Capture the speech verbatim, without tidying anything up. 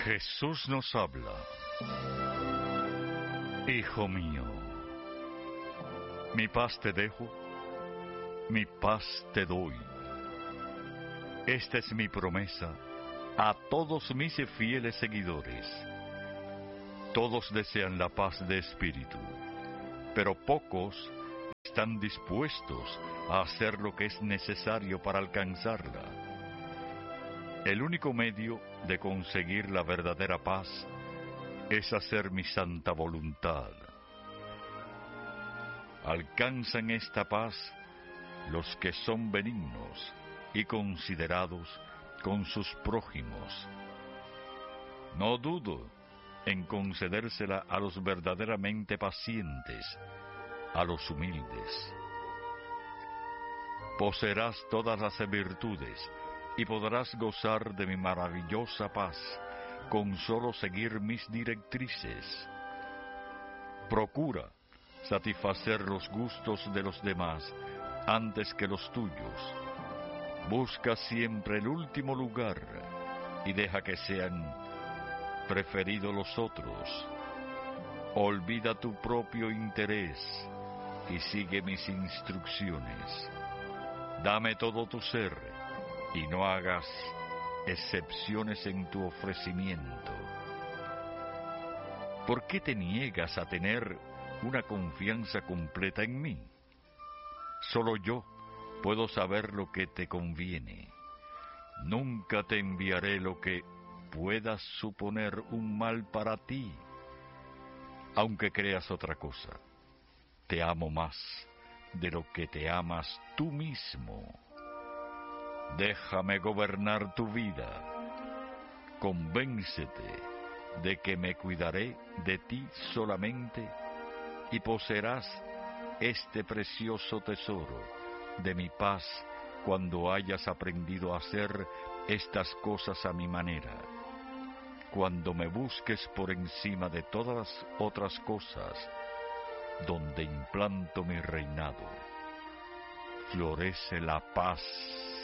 Jesús nos habla. Hijo mío, mi paz te dejo, mi paz te doy. Esta es mi promesa a todos mis fieles seguidores. Todos desean la paz de espíritu, pero pocos están dispuestos a hacer lo que es necesario para alcanzarla. El único medio de conseguir la verdadera paz es hacer mi santa voluntad. Alcanzan esta paz los que son benignos y considerados con sus prójimos. No dudo en concedérsela a los verdaderamente pacientes, a los humildes. Poseerás todas las virtudes y podrás gozar de mi maravillosa paz con solo seguir mis directrices. Procura satisfacer los gustos de los demás antes que los tuyos. Busca siempre el último lugar y deja que sean preferidos los otros. Olvida tu propio interés y sigue mis instrucciones. Dame todo tu ser y no hagas excepciones en tu ofrecimiento. ¿Por qué te niegas a tener una confianza completa en mí? Solo yo puedo saber lo que te conviene. Nunca te enviaré lo que pueda suponer un mal para ti. Aunque creas otra cosa, te amo más de lo que te amas tú mismo. Déjame gobernar tu vida. Convéncete de que me cuidaré de ti solamente y poseerás este precioso tesoro de mi paz cuando hayas aprendido a hacer estas cosas a mi manera. Cuando me busques por encima de todas otras cosas, donde implanto mi reinado, florece la paz.